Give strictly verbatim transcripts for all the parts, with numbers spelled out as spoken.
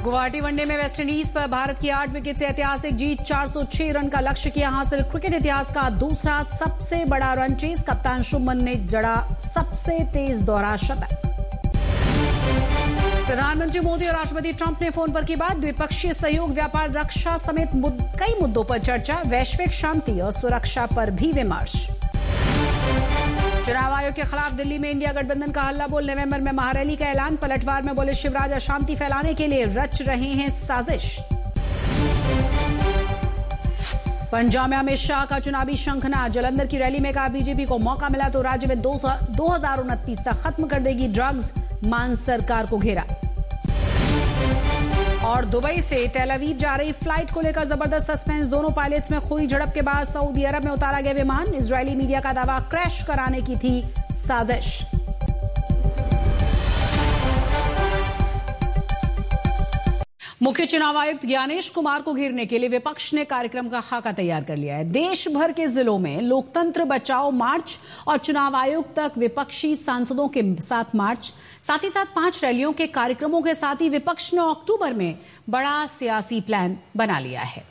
Guwahati one day में West Indies पर भारत की आठ विकेट से ऐतिहासिक जीत, चार सौ छह रन का लक्ष्य किया हासिल। क्रिकेट इतिहास का दूसरा सबसे बड़ा रन चेज, कप्तान शुभमन ने जड़ा सबसे तेज दोहरा शतक। प्रधानमंत्री मोदी और राष्ट्रपति ट्रंप ने फोन पर की बात, द्विपक्षीय सहयोग, व्यापार, रक्षा समेत मुद, कई मुद्दों पर चर्चा। वैश्विक शांति और सुरक्षा पर भी विमर्श। चुनाव आयोग के खिलाफ दिल्ली में इंडिया गठबंधन का हल्ला बोल, नवंबर में महारैली का ऐलान। पलटवार में बोले शिवराज अशांति फैलाने के लिए रच रहे हैं साजिश। पंजाब में अमित शाह का चुनावी शंखनाद, जलंधर की रैली में कहा बीजेपी को मौका मिला तो राज्य में दो हजार उनतीस तक खत्म कर देगी ड्रग्स, मान सरकार को घेरा। और दुबई से तेल अवीव जा रही फ्लाइट को लेकर जबरदस्त सस्पेंस, दोनों पायलट्स में खूनी झड़प के बाद सऊदी अरब में उतारा गया विमान। इजरायली मीडिया का दावा क्रैश कराने की थी साजिश। मुख्य चुनाव आयुक्त ज्ञानेश कुमार को घेरने के लिए विपक्ष ने कार्यक्रम का खाका तैयार कर लिया है। देश भर के जिलों में लोकतंत्र बचाओ मार्च और चुनाव आयोग तक विपक्षी सांसदों के साथ मार्च, साथ ही साथ पांच रैलियों के कार्यक्रमों के साथ ही विपक्ष ने अक्टूबर में बड़ा सियासी प्लान बना लिया है।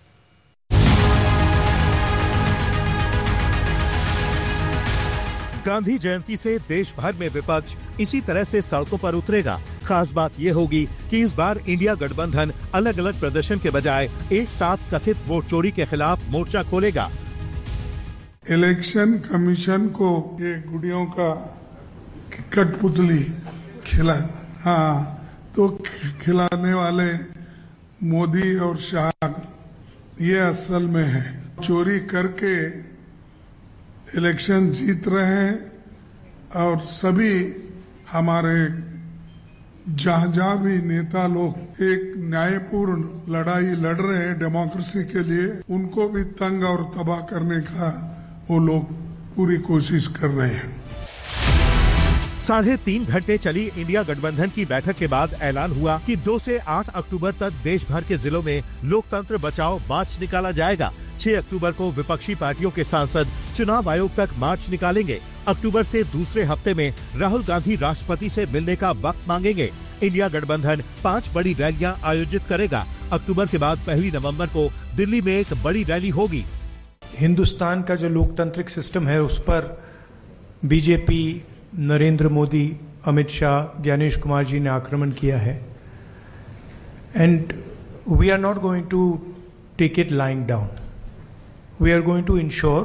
गांधी जयंती से देश भर में विपक्ष इसी तरह से सड़कों पर उतरेगा। खास बात यह होगी कि इस बार इंडिया गठबंधन अलग अलग प्रदर्शन के बजाय एक साथ कथित वोट चोरी के खिलाफ मोर्चा खोलेगा। इलेक्शन कमीशन को ये गुड़ियों का कठपुतली खिला हाँ तो खिलाने वाले मोदी और शाह ये असल में है। चोरी करके इलेक्शन जीत रहे हैं और सभी हमारे जहां जहां भी नेता लोग एक न्यायपूर्ण लड़ाई लड़ रहे हैं डेमोक्रेसी के लिए, उनको भी तंग और तबाह करने का वो लोग पूरी कोशिश कर रहे हैं। साढ़े तीन घंटे चली इंडिया गठबंधन की बैठक के बाद ऐलान हुआ कि दो से आठ अक्टूबर तक देश भर के जिलों में लोकतंत्र बचाओ मार्च निकाला जाएगा। छह अक्टूबर को विपक्षी पार्टियों के सांसद चुनाव आयोग तक मार्च निकालेंगे। अक्टूबर से दूसरे हफ्ते में राहुल गांधी राष्ट्रपति से मिलने का वक्त मांगेंगे। इंडिया गठबंधन पांच बड़ी रैलियां आयोजित करेगा। अक्टूबर के बाद पहली नवंबर को दिल्ली में एक बड़ी रैली होगी। हिंदुस्तान का जो लोकतांत्रिक सिस्टम है उस पर बीजेपी, नरेंद्र मोदी, अमित शाह, ज्ञानेश कुमार जी ने आक्रमण किया है and we are not going to take it lying down. We are going to ensure,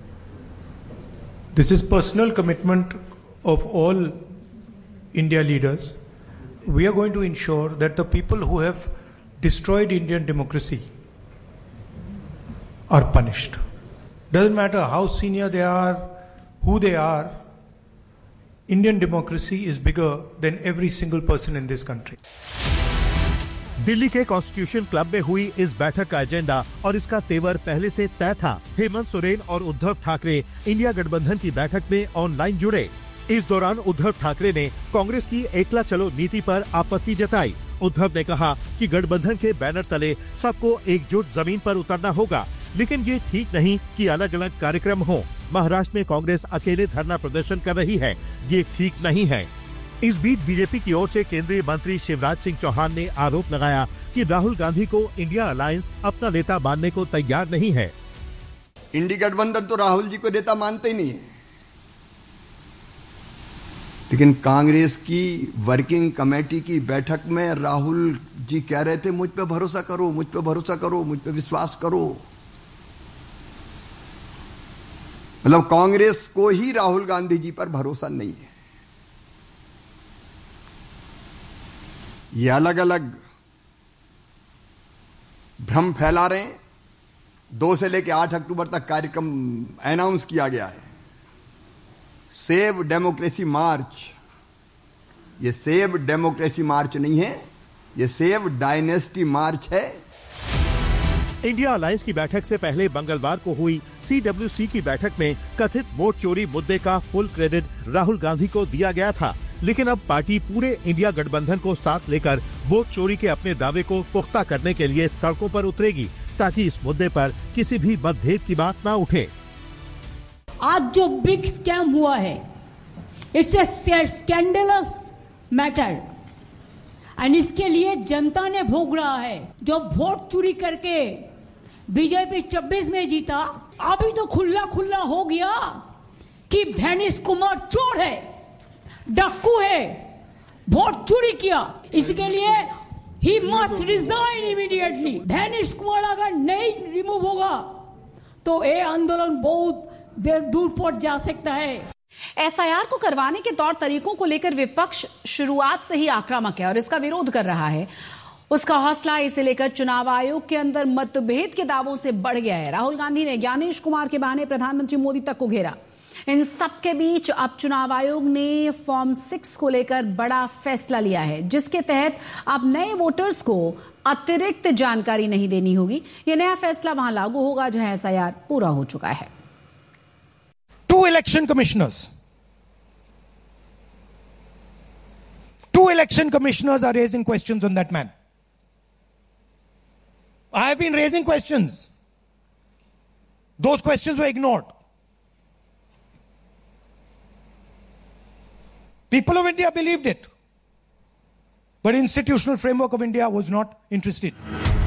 this is personal commitment of all India leaders. We are going to ensure that the people who have destroyed Indian democracy are punished. Doesn't matter how senior they are, who they are, Indian democracy is bigger than every single person in this country. Delhi के constitution club में हुई इस बैठक का agenda और इसका तेवर पहले से तय था। हेमंत सोरेन और उद्धव ठाकरे इंडिया गठबंधन की बैठक में ऑनलाइन जुड़े। इस दौरान उद्धव ठाकरे ने कांग्रेस की एकला चलो नीति पर आपत्ति जताई। उद्धव ने कहा कि गठबंधन के बैनर तले सबको एकजुट जमीन पर उतरना होगा, लेकिन ये ठीक नहीं कि अलग अलग कार्यक्रम हो। महाराष्ट्र में कांग्रेस अकेले धरना प्रदर्शन कर रही है, ये ठीक नहीं है। इस बीच बीजेपी की ओर से केंद्रीय मंत्री शिवराज सिंह चौहान ने आरोप लगाया कि राहुल गांधी को इंडिया अलायंस अपना नेता मानने को तैयार नहीं है। इंडी गठबंधन तो राहुल जी को नेता मानते ही नहीं है, लेकिन कांग्रेस की वर्किंग कमेटी की बैठक में राहुल जी कह रहे थे मुझ पे भरोसा करो, मुझ पे भरोसा करो, मुझ पे विश्वास करो। मतलब कांग्रेस को ही राहुल गांधी जी पर भरोसा नहीं है। ये अलग अलग भ्रम फैला रहे हैं। दो से लेकर आठ अक्टूबर तक कार्यक्रम अनाउंस किया गया है। सेव डेमोक्रेसी मार्च, ये सेव डेमोक्रेसी मार्च नहीं है, ये सेव डायनेस्टी मार्च है। इंडिया अलायंस की बैठक से पहले मंगलवार को हुई सी डब्ल्यू सी की बैठक में कथित वोट चोरी मुद्दे का फुल क्रेडिट राहुल गांधी को दिया गया था, लेकिन अब पार्टी पूरे इंडिया गठबंधन को साथ लेकर वोट चोरी के अपने दावे को पुख्ता करने के लिए सड़कों पर उतरेगी, ताकि इस मुद्दे पर किसी भी मतभेद की बात ना उठे। आज जो बिग स्कैम हुआ है, इट्स ए स्कैंडलस मैटर और इसके लिए जनता ने भोग रहा है। जो वोट चोरी करके बीजेपी छब्बीस में जीता, अभी तो खुला खुला हो गया कि भैनिश कुमार चोर है, डाकू है, वोट चोरी किया। इसके लिए he must resign immediately. भैनिश Kumar अगर नहीं रिमूव होगा तो ये आंदोलन बहुत देर दूर पहुंच जा सकता है। एसआईआर को करवाने के तौर तरीकों को लेकर विपक्ष शुरुआत से ही आक्रामक है और इसका विरोध कर रहा है। उसका हौसला इसे लेकर चुनाव आयोग के अंदर मतभेद के दावों से बढ़ गया है। राहुल गांधी ने ज्ञानेश कुमार के बहाने प्रधानमंत्री मोदी तक को घेरा। इन सब के बीच अब चुनाव आयोग ने फॉर्म सिक्स को लेकर बड़ा फैसला लिया है, जिसके तहत अब नए वोटर्स को अतिरिक्त जानकारी नहीं देनी होगी। यह नया फैसला वहां लागू होगा जहां एसआईआर पूरा हो चुका है। Two election commissioners. Two election commissioners are raising questions on that man. I have been raising questions. Those questions were ignored. People of India believed it. But institutional framework of India was not interested.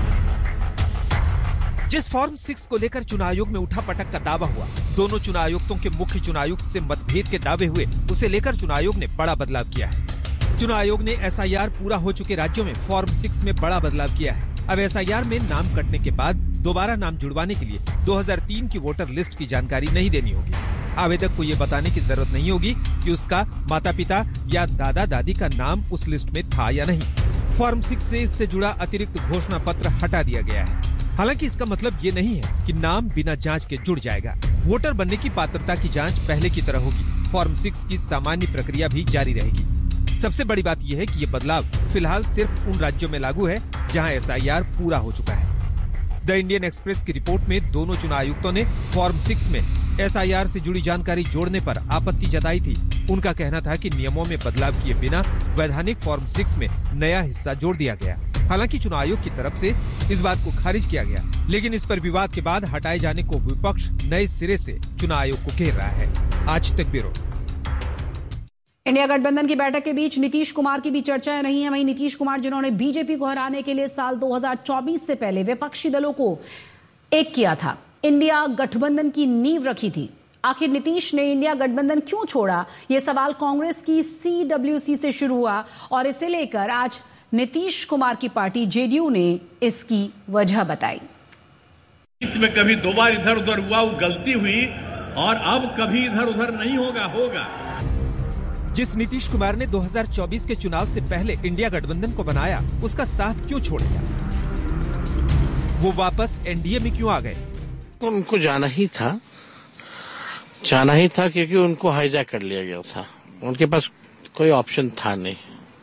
जिस form six को लेकर चुनाव आयोग में उठा पटक का दावा हुआ, दोनों चुनाव आयुक्तों के मुख्य चुनाव आयुक्त से मतभेद के दावे हुए, उसे लेकर चुनाव आयोग ने बड़ा बदलाव किया है। चुनाव आयोग ने एसआईआर पूरा हो चुके राज्यों में फॉर्म सिक्स में बड़ा बदलाव किया है। अब एसआईआर में नाम कटने के बाद दोबारा नाम जुड़वाने के लिए दो हज़ार तीन की वोटर लिस्ट की जानकारी नहीं देनी होगी। आवेदक को ये बताने की जरूरत नहीं होगी कि उसका माता पिता या दादा दादी का नाम उस लिस्ट में था या नहीं। फॉर्म सिक्स से इससे जुड़ा अतिरिक्त घोषणा पत्र हटा दिया गया है। हालांकि इसका मतलब ये नहीं है कि नाम बिना जांच के जुड़ जाएगा। वोटर बनने की पात्रता की जांच पहले की तरह होगी। फॉर्म सिक्स की सामान्य प्रक्रिया भी जारी रहेगी। सबसे बड़ी बात यह है कि ये बदलाव फिलहाल सिर्फ उन राज्यों में लागू है जहां एसआईआर पूरा हो चुका है। द इंडियन एक्सप्रेस की रिपोर्ट में दोनों चुनाव आयुक्तों ने फॉर्म सिक्स में एसआईआर से जुड़ी जानकारी जोड़ने पर आपत्ति जताई थी। उनका कहना था कि नियमों में बदलाव किए बिना वैधानिक फॉर्म सिक्स में नया हिस्सा जोड़ दिया गया। हालांकि चुनाव आयोग की तरफ से इस बात को खारिज किया गया, लेकिन इस पर विवाद के बाद हटाए जाने को विपक्ष नए सिरे से चुनाव आयोग को घेर रहा है। आज तक ब्यूरो। इंडिया गठबंधन की बैठक के बीच नीतीश कुमार की भी चर्चाएं रही हैं। वहीं नीतीश कुमार, जिन्होंने बीजेपी को हराने के लिए साल दो हज़ार चौबीस से पहले विपक्षी दलों को एक किया था, इंडिया गठबंधन की नींव रखी थी। आखिर नीतीश ने इंडिया गठबंधन क्यों छोड़ा, यह सवाल कांग्रेस की सीडब्ल्यूसी से शुरू हुआ और इसे लेकर आज नीतीश कुमार की पार्टी जेडीयू ने इसकी वजह बताई। इसमें कभी दो बार इधर उधर हुआ, वो गलती हुई, और अब कभी इधर उधर नहीं होगा होगा जिस नीतीश कुमार ने दो हज़ार चौबीस के चुनाव से पहले इंडिया गठबंधन को बनाया, उसका साथ क्यों छोड़ दिया? वो वापस एनडीए में क्यों आ गए? उनको जाना ही था, जाना ही था क्योंकि उनको हाईजैक कर लिया गया था। उनके पास कोई ऑप्शन था नहीं।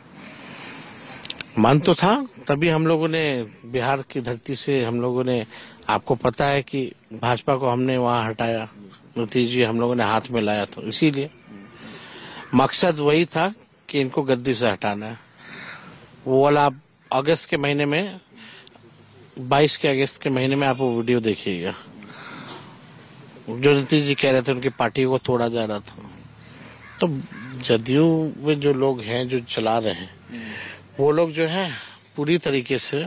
मन तो था, तभी हम लोगों ने बिहार की धरती से हम लोगों ने, आपको पता है कि भाजपा को हमने वहां हटाया, नीतीश जी हम लोगों ने हाथ में लाया, तो इसीलिए मकसद वही था कि इनको गद्दी से हटाना है। वो वाला आप अगस्त के महीने में, बाईस के अगस्त के महीने में आप वो वीडियो देखिएगा, जो नीतीश जी कह रहे थे उनकी पार्टी को तोड़ा जा रहा था। तो जदयू में जो लोग हैं जो चला रहे हैं, वो लोग जो है पूरी तरीके से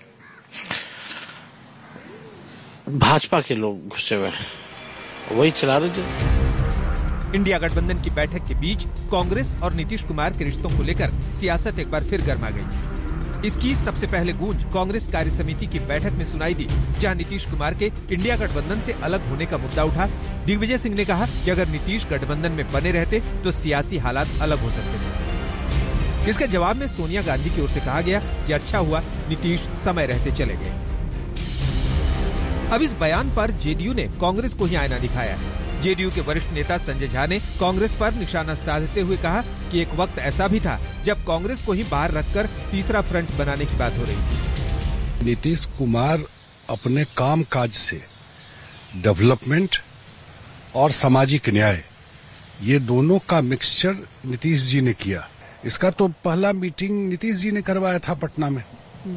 भाजपा के लोग घुसे हुए हैं, वही चला रहे जो। इंडिया गठबंधन की बैठक के बीच कांग्रेस और नीतीश कुमार के रिश्तों को लेकर सियासत एक बार फिर गर्मा गई। इसकी सबसे पहले गूंज कांग्रेस कार्य समिति की बैठक में सुनाई दी, जहां नीतीश कुमार के इंडिया गठबंधन से अलग होने का मुद्दा उठा। दिग्विजय सिंह ने कहा कि अगर नीतीश गठबंधन में बने रहते तो सियासी हालात अलग हो सकते थे। इसके जवाब में सोनिया गांधी की ओर से कहा गया कि अच्छा हुआ नीतीश समय रहते चले गए। अब इस बयान पर जेडीयू ने कांग्रेस को ही आईना दिखाया है। जेडीयू के वरिष्ठ नेता संजय झा ने कांग्रेस पर निशाना साधते हुए कहा कि एक वक्त ऐसा भी था जब कांग्रेस को ही बाहर रखकर तीसरा फ्रंट बनाने की बात हो रही थी। नीतीश कुमार अपने काम काज से डेवलपमेंट और सामाजिक न्याय, ये दोनों का मिक्सचर नीतीश जी ने किया। इसका तो पहला मीटिंग नीतीश जी ने करवाया था पटना में।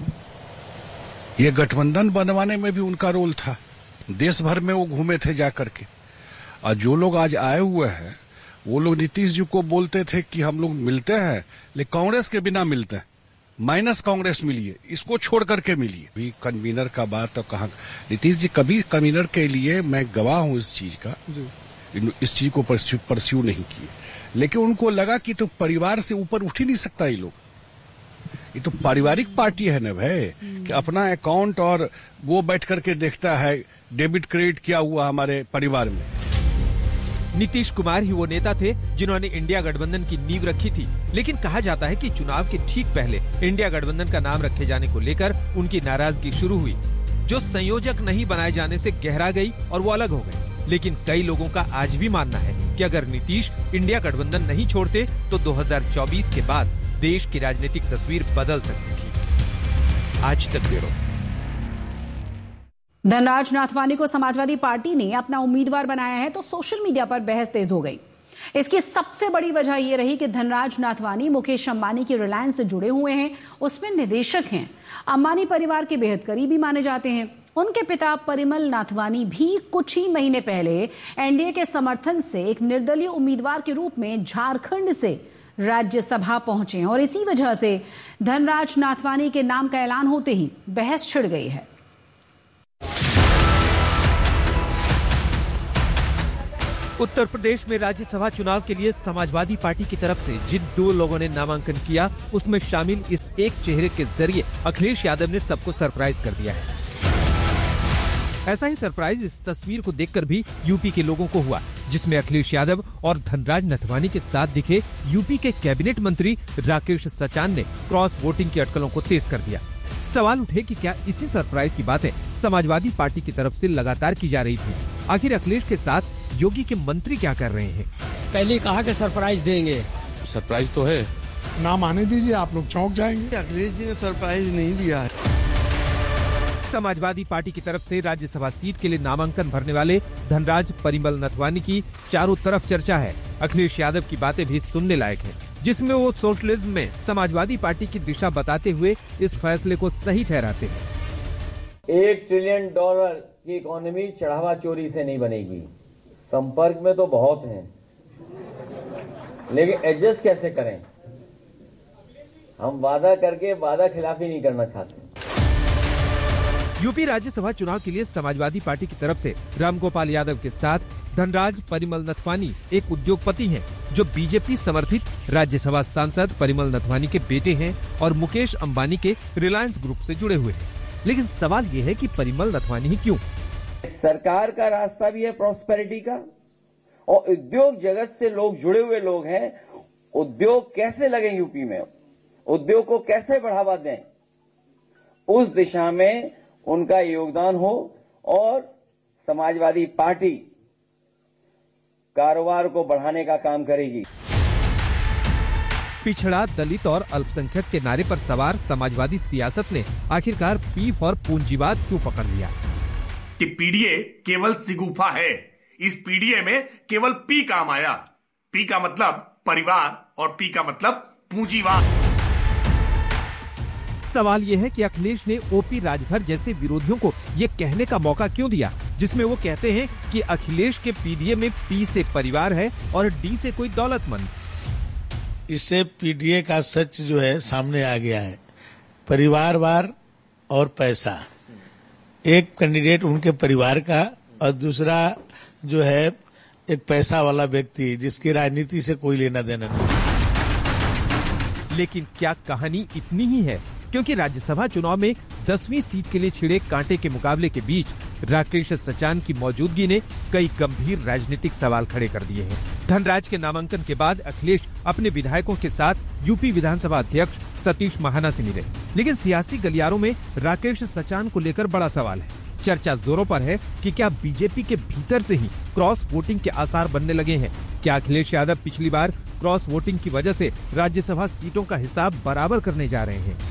ये गठबंधन बनवाने में भी उनका रोल था। देश भर में वो घूमे थे जाकर के। और जो लोग आज आए हुए हैं, वो लोग नीतीश जी को बोलते थे कि हम लोग मिलते हैं, लेकिन कांग्रेस के बिना मिलते हैं। माइनस कांग्रेस मिली है, इसको छोड़ करके मिली है। भी कन्वीनर का बात तो कहाँ, नीतीश जी कभी कन्वीनर के लिए मैं गवाह हूं इस चीज का, इस चीज को परस्यू नहीं किए, लेकिन उनको लगा कि तो परिवार से ऊपर उठ ही नहीं सकता ये लोग, ये तो पारिवारिक पार्टी है ना भाई, कि अपना अकाउंट और वो बैठ करके देखता है डेबिट क्रेडिट क्या हुआ हमारे परिवार में। नीतीश कुमार ही वो नेता थे जिन्होंने इंडिया गठबंधन की नींव रखी थी, लेकिन कहा जाता है कि चुनाव के ठीक पहले इंडिया गठबंधन का नाम रखे जाने को लेकर उनकी नाराजगी शुरू हुई, जो संयोजक नहीं बनाए जाने से गहरा गई और वो अलग हो गए। लेकिन कई लोगों का आज भी मानना है कि अगर नीतीश इंडिया गठबंधन नहीं छोड़ते तो दो हज़ार चौबीस के बाद देश की राजनीतिक तस्वीर बदल सकती थी। आज तक ब्यूरो। धनराज नाथवानी को समाजवादी पार्टी ने अपना उम्मीदवार बनाया है तो सोशल मीडिया पर बहस तेज हो गई। इसकी सबसे बड़ी वजह यह रही कि धनराज नाथवानी मुकेश अंबानी की रिलायंस से जुड़े हुए हैं, उसमें निदेशक हैं, अंबानी परिवार के बेहद करीबी माने जाते हैं। उनके पिता परिमल नाथवानी भी कुछ ही महीने पहले एनडीए के समर्थन से एक निर्दलीय उम्मीदवार के रूप में झारखंड से राज्यसभा पहुंचे हैं और इसी वजह से धनराज नाथवानी के नाम का ऐलान होते ही बहस छिड़ गई है। उत्तर प्रदेश में राज्यसभा चुनाव के लिए समाजवादी पार्टी की तरफ से जिन दो लोगों ने नामांकन किया, उसमें शामिल इस एक चेहरे के जरिए अखिलेश यादव ने सबको सरप्राइज कर दिया है। ऐसा ही सरप्राइज इस तस्वीर को देखकर भी यूपी के लोगों को हुआ, जिसमें अखिलेश यादव और धनराज नाथवानी के साथ दिखे यूपी के कैबिनेट मंत्री राकेश सचान ने क्रॉस वोटिंग की अटकलों को तेज कर दिया। सवाल उठे कि क्या इसी सरप्राइज की बातें समाजवादी पार्टी की तरफ से लगातार की जा रही थी? आखिर अखिलेश के साथ योगी के मंत्री क्या कर रहे हैं? पहले कहा कि सरप्राइज देंगे, सरप्राइज तो है, नाम आने दीजिए, आप लोग चौंक जाएंगे। अखिलेश जी ने सरप्राइज नहीं दिया है। समाजवादी पार्टी की तरफ से राज्यसभा सीट के लिए नामांकन भरने वाले धनराज परिमल नाथवानी की चारों तरफ चर्चा है। अखिलेश यादव की बातें भी सुनने लायक है, जिसमें वो सोशलिज्म में समाजवादी पार्टी की दिशा बताते हुए इस फैसले को सही ठहराते हैं। एक ट्रिलियन डॉलर की इकोनॉमी चढ़ावा चोरी से नहीं बनेगी। संपर्क में तो बहुत हैं, लेकिन एडजस्ट कैसे करें? हम वादा करके वादा खिलाफी नहीं करना चाहते। यूपी राज्यसभा चुनाव के लिए समाजवादी पार्टी की तरफ से रामगोपाल यादव के साथ धनराज परिमल नाथवानी एक उद्योगपति हैं, जो बीजेपी समर्थित राज्यसभा सांसद परिमल नाथवानी के बेटे हैं और मुकेश अंबानी के रिलायंस ग्रुप से जुड़े हुए हैं। लेकिन सवाल ये है कि परिमल नाथवानी ही क्यों? सरकार का रास्ता भी है प्रॉस्पेरिटी का, और उद्योग जगत से लोग जुड़े हुए लोग हैं। उद्योग कैसे लगे यूपी में, उद्योग को कैसे बढ़ावा दें, उस दिशा में उनका योगदान हो और समाजवादी पार्टी कारोबार को बढ़ाने का काम करेगी। पिछड़ा, दलित और अल्पसंख्यक के नारे पर सवार समाजवादी सियासत ने आखिरकार पी फॉर पूंजीवाद क्यों पकड़ लिया? कि पीडीए केवल सिगुफा है, इस पीडीए में केवल पी काम आया। पी का मतलब परिवार और पी का मतलब पूंजीवाद। सवाल यह है कि अखिलेश ने ओपी राजभर जैसे विरोधियों को ये कहने का मौका क्यों दिया, जिसमें वो कहते हैं कि अखिलेश के पीडीए में पी से परिवार है और डी से कोई दौलतमंद। इससे पीडीए का सच जो है सामने आ गया है। परिवारवार और पैसा, एक कैंडिडेट उनके परिवार का और दूसरा जो है एक पैसा वाला व्यक्ति जिसकी राजनीति से कोई लेना देना नहीं। लेकिन क्या कहानी इतनी ही है? क्योंकि राज्यसभा चुनाव में दसवीं सीट के लिए छिड़े कांटे के मुकाबले के बीच राकेश सचान की मौजूदगी ने कई गंभीर राजनीतिक सवाल खड़े कर दिए हैं। धनराज के नामांकन के बाद अखिलेश अपने विधायकों के साथ यूपी विधानसभा अध्यक्ष सतीश महाना से मिले, लेकिन सियासी गलियारों में राकेश सचान को लेकर बड़ा सवाल है। चर्चा जोरों पर है कि क्या बीजेपी के भीतर से ही क्रॉस वोटिंग के आसार बनने लगे हैं? क्या अखिलेश यादव पिछली बार क्रॉस वोटिंग की वजह से राज्यसभा सीटों का हिसाब बराबर करने जा रहे हैं?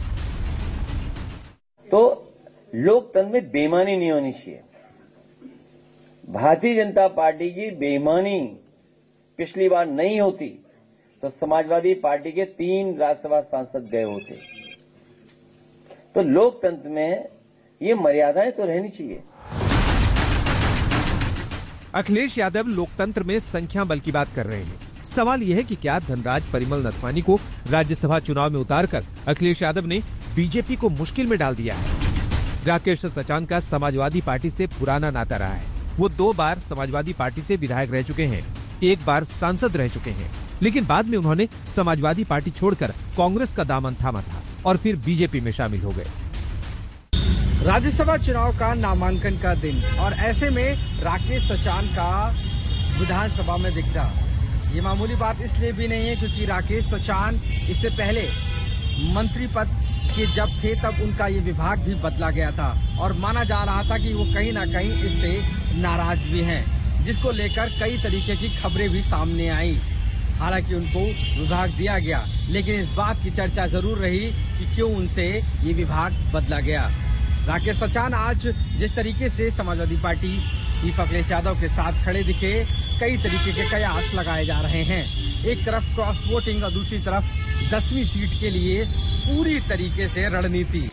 तो लोकतंत्र में बेईमानी नहीं होनी चाहिए। भारतीय जनता पार्टी की बेईमानी पिछली बार नहीं होती तो समाजवादी पार्टी के तीन राज्यसभा सांसद गए होते। तो लोकतंत्र में ये मर्यादाएं तो रहनी चाहिए। अखिलेश यादव लोकतंत्र में संख्या बल की बात कर रहे हैं। सवाल यह है कि क्या धनराज परिमल नथवानी को राज्यसभा चुनाव में उतारकर अखिलेश यादव ने बीजेपी को मुश्किल में डाल दिया है। राकेश सचान का समाजवादी पार्टी से पुराना नाता रहा है। वो दो बार समाजवादी पार्टी से विधायक रह चुके हैं, एक बार सांसद रह चुके हैं, लेकिन बाद में उन्होंने समाजवादी पार्टी छोड़कर कांग्रेस का दामन थामा था और फिर बीजेपी में शामिल हो गए। राज्यसभा चुनाव का नामांकन का दिन और ऐसे में राकेश सचान का विधानसभा में दिखना ये मामूली बात इसलिए भी नहीं है क्योंकि राकेश सचान इससे पहले मंत्री पद के जब थे तब उनका ये विभाग भी बदला गया था और माना जा रहा था कि वो कहीं ना कहीं इससे नाराज भी हैं, जिसको लेकर कई तरीके की खबरें भी सामने आई। हालांकि उनको विभाग दिया गया, लेकिन इस बात की चर्चा जरूर रही कि क्यों उनसे ये विभाग बदला गया। राकेश सचान आज जिस तरीके से समाजवादी पार्टी चीफ अखिलेश यादव के साथ खड़े दिखे, कई तरीके के कयास लगाए जा रहे हैं। एक तरफ क्रॉस वोटिंग और दूसरी तरफ दसवीं सीट के लिए पूरी तरीके से रणनीति।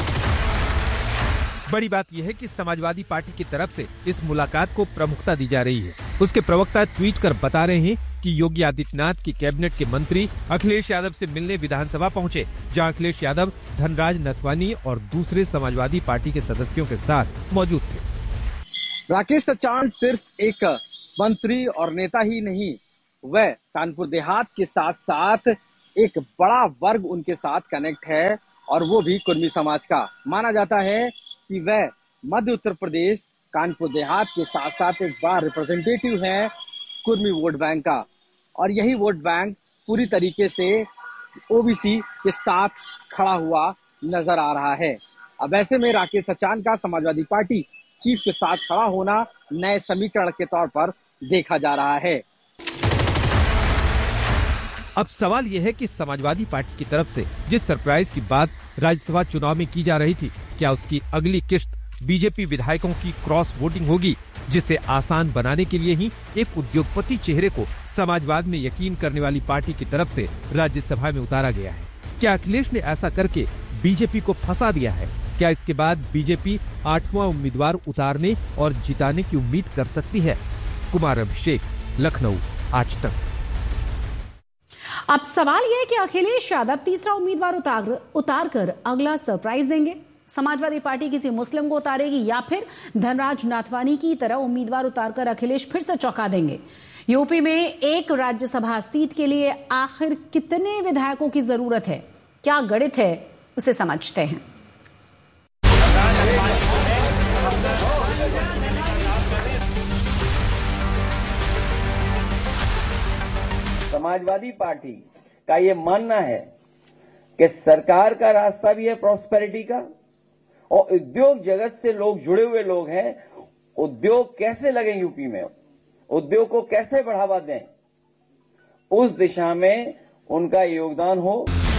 बड़ी बात यह है कि समाजवादी पार्टी की तरफ से इस मुलाकात को प्रमुखता दी जा रही है। उसके प्रवक्ता ट्वीट कर बता रहे हैं कि योगी आदित्यनाथ की कैबिनेट के मंत्री अखिलेश यादव से मिलने विधानसभा पहुंचे, जहां अखिलेश यादव धनराज नथवानी और दूसरे समाजवादी पार्टी के सदस्यों के साथ मौजूद थे। राकेश सचान सिर्फ एक मंत्री और नेता ही नहीं, वह कानपुर देहात के साथ साथ एक बड़ा वर्ग उनके साथ कनेक्ट है और वो भी कुर्मी समाज का। माना जाता है कि वह मध्य उत्तर प्रदेश कानपुर देहात के साथ साथ एक बड़ा रिप्रेजेंटेटिव है कुर्मी वोट बैंक का, और यही वोट बैंक पूरी तरीके से ओबीसी के साथ खड़ा हुआ नजर आ रहा है। अब ऐसे में राकेश सचान का समाजवादी पार्टी चीफ के साथ खड़ा होना नए समीकरण के तौर पर देखा जा रहा है। अब सवाल यह है कि समाजवादी पार्टी की तरफ से जिस सरप्राइज की बात राज्यसभा चुनाव में की जा रही थी, क्या उसकी अगली किश्त बीजेपी विधायकों की क्रॉस वोटिंग होगी, जिसे आसान बनाने के लिए ही एक उद्योगपति चेहरे को समाजवाद में यकीन करने वाली पार्टी की तरफ से राज्यसभा में उतारा गया है। क्या अखिलेश ने ऐसा करके बीजेपी को फंसा दिया है? क्या इसके बाद बीजेपी आठवां उम्मीदवार उतारने और जिताने की उम्मीद कर सकती है? कुमार अभिषेक, लखनऊ, आज तक। अब सवाल यह है कि अखिलेश यादव तीसरा उम्मीदवार उतार उतार कर अगला सरप्राइज देंगे। समाजवादी पार्टी किसी मुस्लिम को उतारेगी या फिर धनराज नाथवानी की तरह उम्मीदवार उतारकर अखिलेश फिर से चौंका देंगे। यूपी में एक राज्यसभा सीट के लिए आखिर कितने विधायकों की जरूरत है, क्या गणित है, उसे समझते हैं। समाजवादी पार्टी का ये मानना है कि सरकार का रास्ता भी है प्रॉस्पेरिटी का, और उद्योग जगत से लोग जुड़े हुए लोग हैं। उद्योग कैसे लगे यूपी में, उद्योग को कैसे बढ़ावा दें, उस दिशा में उनका योगदान हो।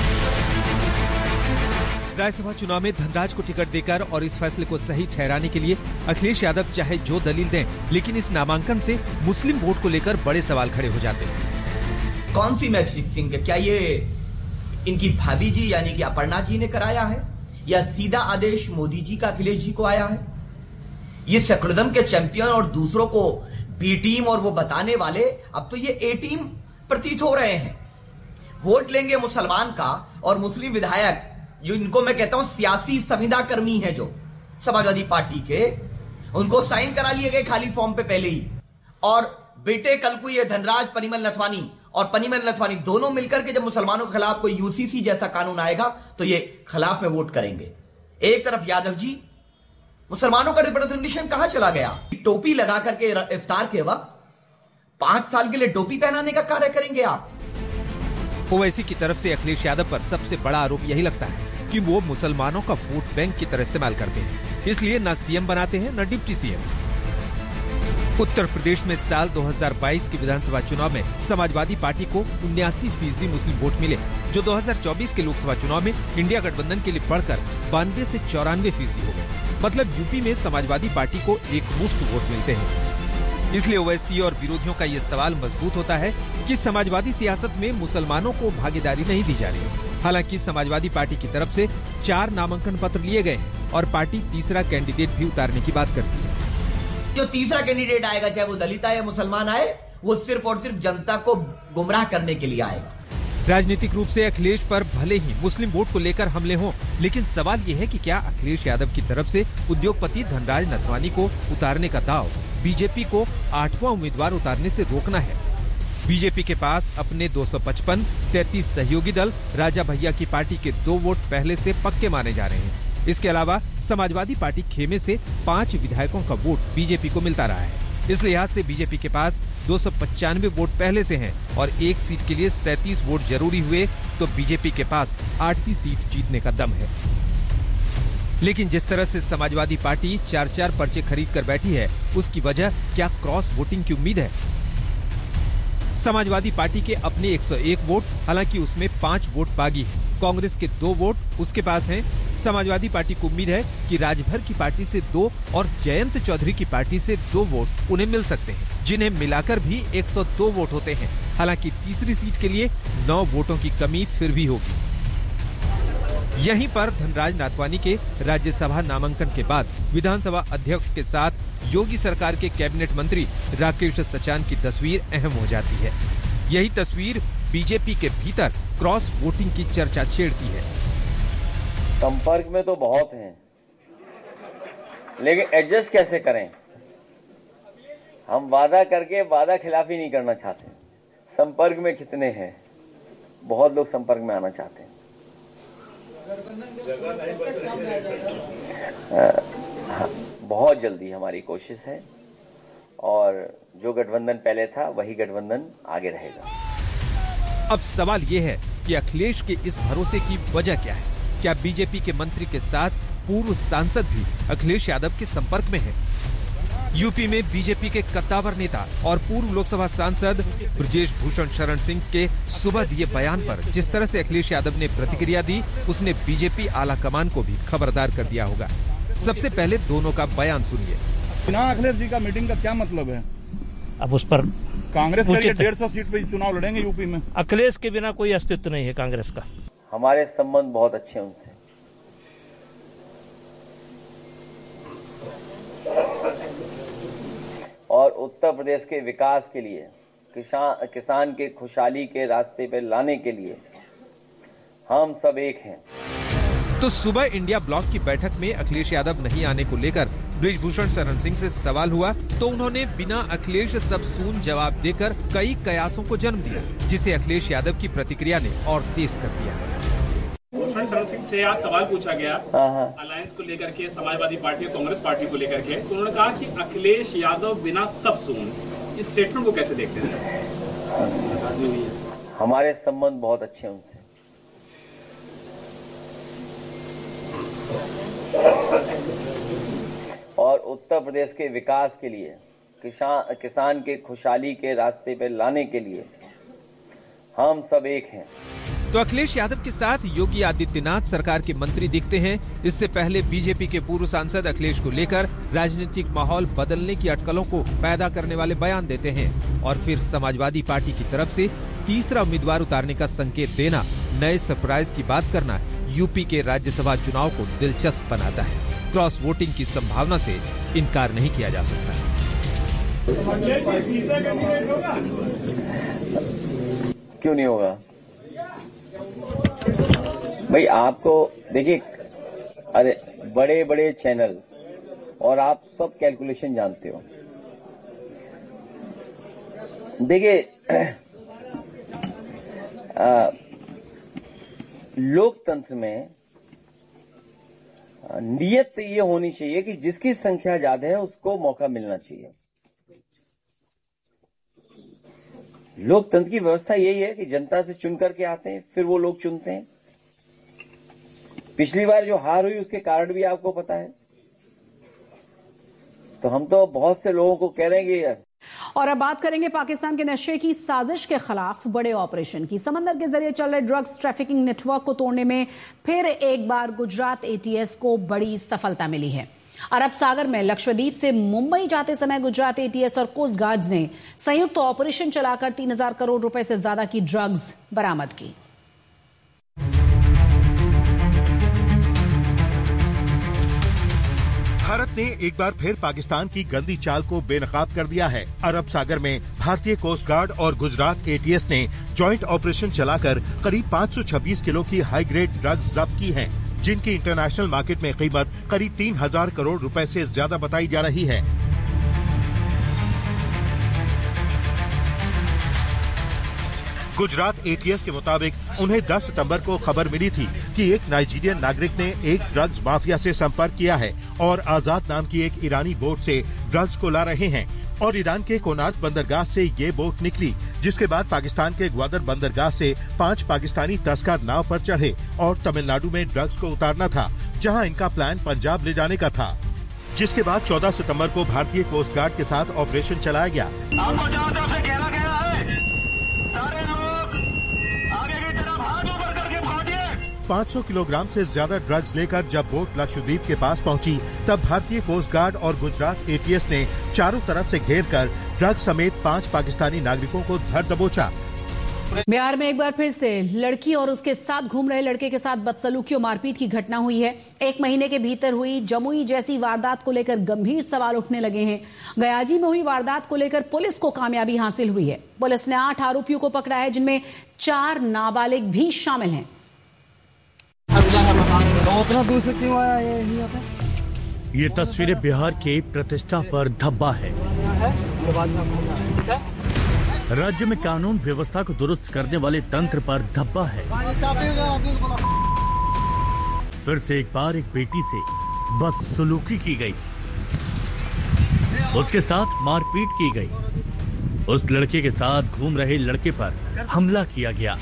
राज्यसभा चुनाव में धनराज को टिकट देकर और इस फैसले को सही ठहराने के लिए अखिलेश यादव चाहे जो दलील दें, लेकिन इस नामांकन से मुस्लिम वोट को लेकर बड़े सवाल खड़े हो जाते हैं। कौन सी मैच फिक्सिंग है? क्या ये इनकी भाभी जी यानी कि अपर्णा जी ने कराया है, या सीधा आदेश मोदी जी का अखिलेश जी को आया है? ये सेकुलरिज्म के चैंपियन और दूसरों को बी टीम और वो बताने वाले अब तो ये ए टीम प्रतीत हो रहे हैं। वोट लेंगे मुसलमान का, और मुस्लिम विधायक जो इनको मैं कहता हूं सियासी संविदा कर्मी है जो समाजवादी पार्टी के, उनको साइन करा लिए गए खाली फॉर्म पे पहले ही। और बेटे कल को ये धनराज परिमल नथवानी और परिमल नथवानी दोनों मिलकर के जब मुसलमानों के खिलाफ कोई यूसीसी जैसा कानून आएगा तो ये खिलाफ में वोट करेंगे। एक तरफ यादव जी, मुसलमानों का रिप्रेजेंटेशन कहां चला गया? टोपी लगा करके इफ्तार के वक्त पांच साल के लिए टोपी पहनाने का कार्य करेंगे आप। ओवैसी की तरफ से अखिलेश यादव पर सबसे बड़ा आरोप यही लगता है कि वो मुसलमानों का वोट बैंक की तरह इस्तेमाल करते हैं, इसलिए न सीएम बनाते हैं न डिप्टी सीएम। उत्तर प्रदेश में साल दो हज़ार बाईस के विधानसभा चुनाव में समाजवादी पार्टी को उन्यासी फीसदी मुस्लिम वोट मिले, जो दो हज़ार चौबीस के लोकसभा चुनाव में इंडिया गठबंधन के लिए बढ़कर बानवे से चौरानवे फीसदी हो गए। मतलब यूपी में समाजवादी पार्टी को एक मुश्त वोट मिलते हैं। इसलिए ओवैसी और विरोधियों का ये सवाल मजबूत होता है कि समाजवादी सियासत में मुसलमानों को भागीदारी नहीं दी जा रही। हालांकि समाजवादी पार्टी की तरफ से चार नामांकन पत्र लिए गए और पार्टी तीसरा कैंडिडेट भी उतारने की बात करती है। जो तीसरा कैंडिडेट आएगा, चाहे वो दलित आए या मुसलमान आए, वो सिर्फ और सिर्फ जनता को गुमराह करने के लिए आएगा। राजनीतिक रूप से अखिलेश पर भले ही मुस्लिम वोट को लेकर हमले हों, लेकिन सवाल ये है कि क्या अखिलेश यादव की तरफ से उद्योगपति धनराज नथवानी को उतारने का दाव बीजेपी को आठवां उम्मीदवार उतारने से रोकना है। बीजेपी के पास अपने दो सौ पचपन, तैंतीस सहयोगी दल, राजा भैया की पार्टी के दो वोट पहले से पक्के माने जा रहे हैं। इसके अलावा समाजवादी पार्टी खेमे से पांच विधायकों का वोट बीजेपी को मिलता रहा है। इस लिहाज से बीजेपी के पास दो सौ पचानवे वोट पहले से हैं और एक सीट के लिए सैंतीस वोट जरूरी हुए तो बीजेपी के पास आठवीं सीट जीतने का दम है। लेकिन जिस तरह से समाजवादी पार्टी चार चार पर्चे खरीद कर बैठी है, उसकी वजह क्या क्रॉस वोटिंग की उम्मीद है? समाजवादी पार्टी के अपने एक सौ एक वोट, हालांकि उसमें पांच वोट बागी है। कांग्रेस के दो वोट उसके पास हैं। समाजवादी पार्टी को उम्मीद है कि राजभर की पार्टी से दो और जयंत चौधरी की पार्टी से दो वोट उन्हें मिल सकते हैं, जिन्हें मिलाकर भी एक सौ दो वोट होते हैं। हालांकि तीसरी सीट के लिए नौ वोटों की कमी फिर भी होगी। यहीं पर धनराज नाथवानी के राज्यसभा नामांकन के बाद विधानसभा अध्यक्ष के साथ योगी सरकार के कैबिनेट मंत्री राकेश सचान की तस्वीर अहम हो जाती है। यही तस्वीर बीजेपी के भीतर क्रॉस वोटिंग की चर्चा छेड़ती है। संपर्क में तो बहुत हैं, लेकिन एडजस्ट कैसे करें? हम वादा करके वादा खिलाफी नहीं करना चाहते। संपर्क में कितने हैं? बहुत लोग संपर्क में आना चाहते हैं। आ, बहुत जल्दी हमारी कोशिश है और जो गठबंधन पहले था वही गठबंधन आगे रहेगा। अब सवाल ये है कि अखिलेश के इस भरोसे की वजह क्या है? क्या बीजेपी के मंत्री के साथ पूर्व सांसद भी अखिलेश यादव के संपर्क में हैं? यूपी में बीजेपी के कद्दावर नेता और पूर्व लोकसभा सांसद ब्रजेश भूषण शरण सिंह के सुबह दिए बयान पर जिस तरह से अखिलेश यादव ने प्रतिक्रिया दी, उसने बीजेपी आला कमान को भी खबरदार कर दिया होगा। सबसे पहले दोनों का बयान सुनिए। बिना अखिलेश जी का मीटिंग का क्या मतलब है? अब उस पर कांग्रेस डेढ़ सौ सीट पे चुनाव लड़ेंगे यूपी में। अखिलेश के बिना कोई अस्तित्व नहीं है कांग्रेस का। हमारे संबंध बहुत अच्छे हैं उनसे। और उत्तर प्रदेश के विकास के लिए, किसान किसान के खुशहाली के रास्ते पे लाने के लिए हम सब एक हैं। तो सुबह इंडिया ब्लॉक की बैठक में अखिलेश यादव नहीं आने को लेकर ब्रिजभूषण शरण सिंह से सवाल हुआ तो उन्होंने बिना अखिलेश सब सुन जवाब देकर कई कयासों को जन्म दिया, जिसे अखिलेश यादव की प्रतिक्रिया ने और तेज कर दिया। भूषण शरण सिंह से आज सवाल पूछा गया अलायंस को लेकर के, समाजवादी पार्टी और कांग्रेस पार्टी को लेकर के, तो उन्होंने कहा कि अखिलेश यादव बिना सब सुन। इस स्टेटमेंट को कैसे देखते हैं? हमारे संबंध बहुत अच्छे हैं उनसे। और उत्तर प्रदेश के विकास के लिए, किसान किसान के खुशहाली के रास्ते पे लाने के लिए हम सब एक हैं। तो अखिलेश यादव के साथ योगी आदित्यनाथ सरकार के मंत्री दिखते हैं। इससे पहले बीजेपी के पूर्व सांसद अखिलेश को लेकर राजनीतिक माहौल बदलने की अटकलों को पैदा करने वाले बयान देते हैं और फिर समाजवादी पार्टी की तरफ से तीसरा उम्मीदवार उतारने का संकेत देना, नए सरप्राइज की बात करना यूपी के राज्यसभा चुनाव को दिलचस्प बनाता है। क्रॉस वोटिंग की संभावना से इनकार नहीं किया जा सकता। क्यों नहीं होगा भाई? आपको देखिए, अरे बड़े बड़े चैनल और आप सब कैलकुलेशन जानते हो। देखिए, लोकतंत्र में नियत ये होनी चाहिए कि जिसकी संख्या ज्यादा है उसको मौका मिलना चाहिए। लोकतंत्र की व्यवस्था यही है कि जनता से चुन करके आते हैं, फिर वो लोग चुनते हैं। पिछली बार जो हार हुई उसके कारण भी आपको पता है। तो हम तो बहुत से लोगों को कह रहे हैं कि और अब बात करेंगे पाकिस्तान के नशे की साजिश के खिलाफ बड़े ऑपरेशन की। समंदर के जरिए चल रहे ड्रग्स ट्रैफिकिंग नेटवर्क को तोड़ने में फिर एक बार गुजरात एटीएस को बड़ी सफलता मिली है। अरब सागर में लक्षद्वीप से मुंबई जाते समय गुजरात एटीएस और कोस्ट गार्ड्स ने संयुक्त तो ऑपरेशन चलाकर तीन हजार करोड़ रुपए से ज्यादा की ड्रग्स बरामद की। भारत ने एक बार फिर पाकिस्तान की गंदी चाल को बेनकाब कर दिया है। अरब सागर में भारतीय कोस्ट गार्ड और गुजरात एटीएस ने जॉइंट ऑपरेशन चलाकर करीब पाँच सौ छब्बीस किलो की हाई ग्रेड ड्रग्स जब्त की हैं, जिनकी इंटरनेशनल मार्केट में कीमत करीब तीन हजार करोड़ रुपए से ज्यादा बताई जा रही है। गुजरात एटीएस के मुताबिक उन्हें दस सितंबर को खबर मिली थी कि एक नाइजीरियन नागरिक ने एक ड्रग्स माफिया से संपर्क किया है और आजाद नाम की एक ईरानी बोट से ड्रग्स को ला रहे हैं और ईरान के कोनार्क बंदरगाह से ये बोट निकली, जिसके बाद पाकिस्तान के ग्वादर बंदरगाह से पांच पाकिस्तानी तस्कर नाव पर चढ़े और तमिलनाडु में ड्रग्स को उतारना था, जहां इनका प्लान पंजाब ले जाने का था। जिसके बाद चौदह सितंबर को भारतीय कोस्ट गार्ड के साथ ऑपरेशन चलाया गया। पाँच सौ किलोग्राम से ज्यादा ड्रग्स लेकर जब बोट लक्षद्वीप के पास पहुंची, तब भारतीय कोस्ट गार्ड और गुजरात एटीएस ने चारों तरफ से घेरकर ड्रग्स समेत पांच पाकिस्तानी नागरिकों को धर दबोचा। बिहार में एक बार फिर से लड़की और उसके साथ घूम रहे लड़के के साथ बदसलूकी और मारपीट की घटना हुई है। एक महीने के भीतर हुई जमुई जैसी वारदात को लेकर गंभीर सवाल उठने लगे हैं। गयाजी में हुई वारदात को लेकर पुलिस को कामयाबी हासिल हुई है। पुलिस ने आठ आरोपियों को पकड़ा है, जिनमें चार नाबालिग भी शामिल हैं। उतना दूर से क्यों आया ये नहीं होता? ये तस्वीरें बिहार के प्रतिष्ठा पर धब्बा है। राज्य में कानून व्यवस्था को दुरुस्त करने वाले तंत्र पर धब्बा है। फिर से एक बार एक बेटी से बदसलूकी की गई, उसके साथ मारपीट की गई, उस लड़के के साथ घूम रहे लड़के पर हमला किया गया।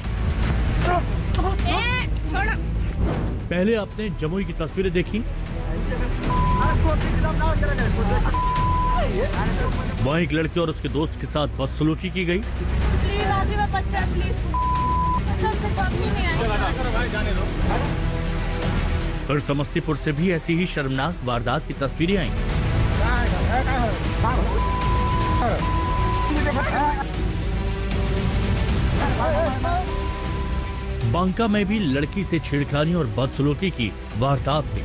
पहले आपने जमुई की तस्वीरें देखी, वहाँ एक लड़के और उसके दोस्त के साथ बदसलूकी की गई। फिर समस्तीपुर से भी ऐसी ही शर्मनाक वारदात की तस्वीरें आईं। बांका में भी लड़की से छेड़खानी और बदसलूकी की वारदात हुई।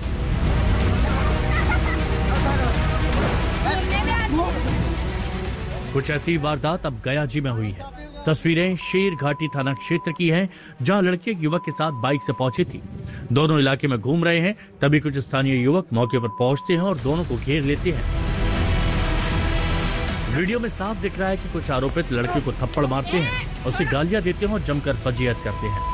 कुछ ऐसी वारदात अब गयाजी में हुई है। तस्वीरें शेर घाटी थाना क्षेत्र की हैं, जहां लड़के एक युवक के साथ बाइक से पहुंची थी। दोनों इलाके में घूम रहे हैं, तभी कुछ स्थानीय युवक मौके पर पहुंचते हैं और दोनों को घेर लेते हैं। वीडियो में साफ दिख रहा है कि कुछ आरोपित लड़के को थप्पड़ मारते हैं, उसे गालियां देते हैं और जमकर फजीयत करते हैं।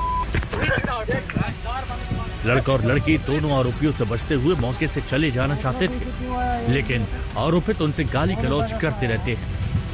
लड़का और लड़की दोनों आरोपियों से बचते हुए मौके से चले जाना चाहते थे, लेकिन आरोपित उनसे गाली गलौज करते रहते हैं।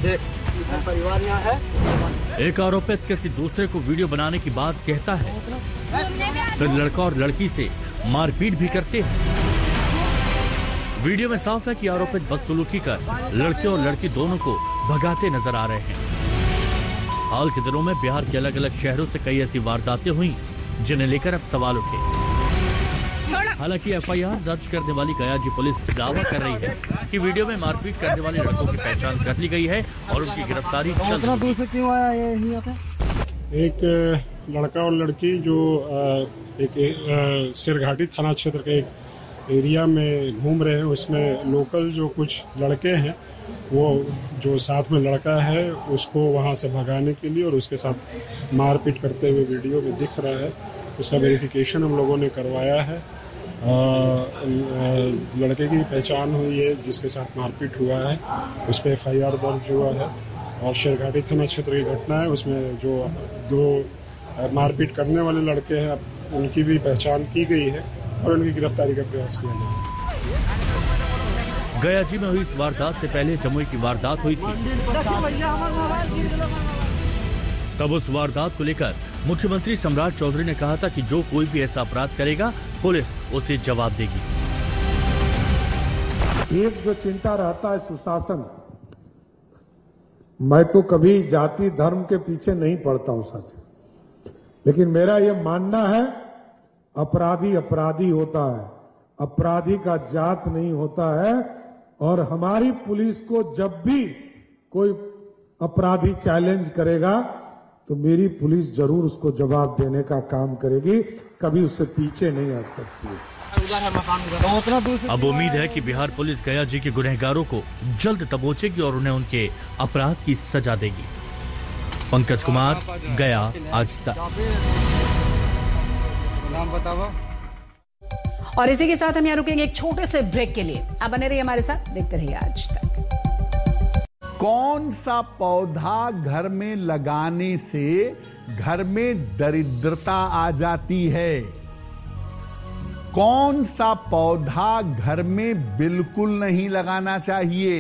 एक आरोपित किसी दूसरे को वीडियो बनाने की बात कहता है, फिर लड़का और लड़की से मारपीट भी करते हैं। वीडियो में साफ है कि आरोपित बदसलूकी कर लड़के और लड़की दोनों को भगाते नजर आ रहे हैं। हाल के दिनों में बिहार के अलग अलग शहरों से कई ऐसी वारदातें हुई, जिन्हें लेकर अब सवाल उठे। हालांकि एफआईआर दर्ज करने वाली गयाजी पुलिस दावा कर रही है कि वीडियो में मारपीट करने वाले लड़कों की पहचान कर ली गई है और उनकी गिरफ्तारी चल रही है। दूर से क्यों आया ये नहीं होता? एक लड़का और लड़की जो एक सिरघाटी थाना क्षेत्र के एक एरिया में घूम रहे हैं, उसमें लोकल जो कुछ लड़के हैं, वो जो साथ में लड़का है उसको वहाँ से भगाने के लिए और उसके साथ मारपीट करते हुए वीडियो में दिख रहा है। उसका वेरिफिकेशन हम लोगों ने करवाया है। आ, लड़के की पहचान हुई है जिसके साथ मारपीट हुआ है, उस पर एफ आई आर दर्ज हुआ है और शेरघाटी थाना क्षेत्र की घटना है, उसमें जो दो मारपीट करने वाले लड़के हैं उनकी भी पहचान की गई है और उनकी गिरफ्तारी का प्रयास किया गया है। गयाजी में हुई इस वारदात से पहले जमुई की वारदात हुई थी। तब उस वारदात को लेकर मुख्यमंत्री सम्राट चौधरी ने कहा था कि जो कोई भी ऐसा अपराध करेगा, पुलिस उसे जवाब देगी। एक जो चिंता रहता है सुशासन, मैं तो कभी जाति धर्म के पीछे नहीं पड़ता हूं सच, लेकिन मेरा ये मानना है अपराधी अपराधी होता है, अपराधी का जात नहीं होता है। और हमारी पुलिस को जब भी कोई अपराधी चैलेंज करेगा तो मेरी पुलिस जरूर उसको जवाब देने का काम करेगी, कभी उससे पीछे नहीं हट सकती है। अब उम्मीद है कि बिहार पुलिस गया जी के गुनहगारों को जल्द दबोचेगी और उन्हें उनके अपराध की सजा देगी। पंकज कुमार, गया, आज तक। और इसी के साथ हम यहाँ रुकेंगे एक छोटे से ब्रेक के लिए। आप बने रहिए हमारे साथ, देखते रहिए आज तक। कौन सा पौधा घर में लगाने से घर में दरिद्रता आ जाती है? कौन सा पौधा घर में बिल्कुल नहीं लगाना चाहिए?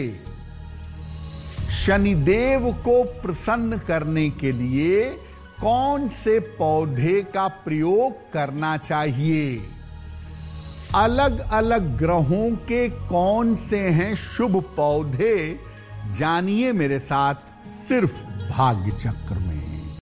शनिदेव को प्रसन्न करने के लिए कौन से पौधे का प्रयोग करना चाहिए? अलग अलग ग्रहों के कौन से हैं शुभ पौधे, जानिए मेरे साथ सिर्फ भाग्य चक्र में।